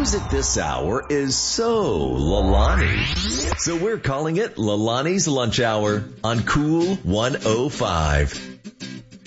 music this hour is so Lalani. So we're calling it Lalani's Lunch Hour on Cool 105.